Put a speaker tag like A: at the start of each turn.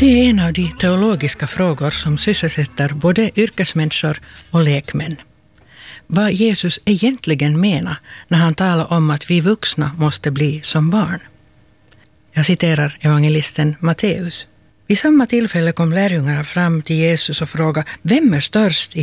A: Det är en av de teologiska frågor som sysselsätter både yrkesmänniskor och lekmän. Vad Jesus egentligen menar när han talar om att vi vuxna måste bli som barn. Jag citerar evangelisten Matteus. Vid samma tillfälle kom lärjungarna fram till Jesus och frågade: Vem är störst i